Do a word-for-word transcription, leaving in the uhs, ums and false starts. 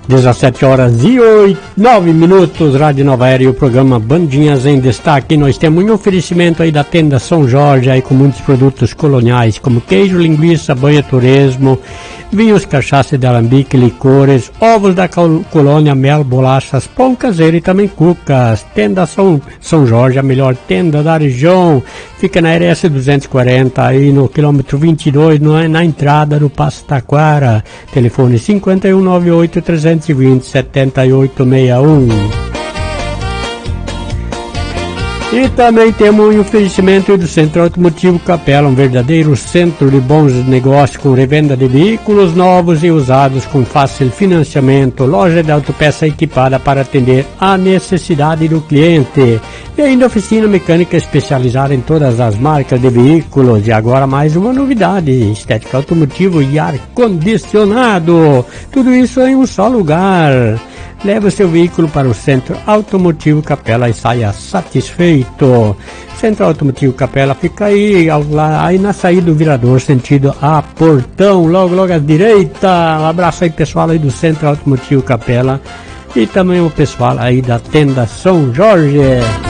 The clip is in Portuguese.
dezessete horas e oito, nove minutos, Rádio Nova Era e o programa Bandinhas em Destaque. Nós temos um oferecimento aí da tenda São Jorge, aí com muitos produtos coloniais, como queijo, linguiça, banha, turismo, vinhos, cachaça de alambique, licores, ovos da colônia, mel, bolachas, pão caseiro e também cucas. Tenda São, São Jorge, a melhor tenda da região. Fica na R S duzentos e quarenta, aí no quilômetro vinte e dois, no, na entrada do Passo Taquara. Telefone cinco um nove oito, três dois zero, sete oito seis um. E também temos um oferecimento do Centro Automotivo Capela, um verdadeiro centro de bons negócios com revenda de veículos novos e usados com fácil financiamento, loja de autopeça equipada para atender a necessidade do cliente. E ainda oficina mecânica especializada em todas as marcas de veículos. E agora mais uma novidade, estética automotivo e ar-condicionado. Tudo isso em um só lugar. Leve o seu veículo para o Centro Automotivo Capela e saia satisfeito. Centro Automotivo Capela fica aí, aí na saída do Virador, sentido a Portão, logo, logo à direita. Um abraço aí pessoal aí do Centro Automotivo Capela e também o pessoal aí da tenda São Jorge.